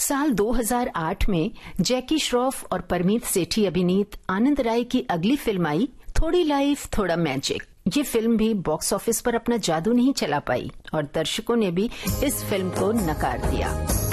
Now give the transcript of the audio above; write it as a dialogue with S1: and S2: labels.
S1: साल 2008 में जैकी श्रॉफ और परमीत सेठी अभिनीत आनंद राय की अगली फिल्म आई थोड़ी लाइफ थोड़ा मैजिक। ये फिल्म भी बॉक्स ऑफिस पर अपना जादू नहीं चला पाई और दर्शकों ने भी इस फिल्म को नकार दिया।